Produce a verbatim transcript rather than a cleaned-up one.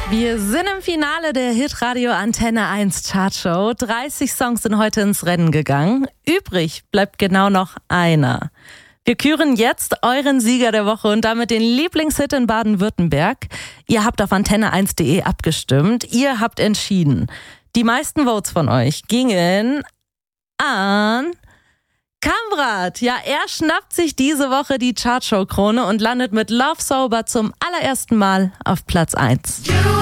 Wir sind im Finale der Hitradio Antenne eins Chartshow. dreißig Songs sind heute ins Rennen gegangen. Übrig bleibt genau noch einer. Wir küren jetzt euren Sieger der Woche und damit den Lieblingshit in Baden-Württemberg. Ihr habt auf antenne eins punkt de abgestimmt. Ihr habt entschieden. Die meisten Votes von euch gingen an Kamrat. Ja, er schnappt sich diese Woche die Chartshow-Krone und landet mit Love Sober zum allerersten Mal auf Platz eins.